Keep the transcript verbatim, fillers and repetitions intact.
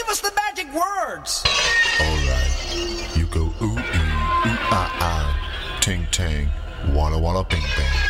us the magic words. Alright. You go ooh ee, ooh ah ah, ting tang, walla walla bing bang.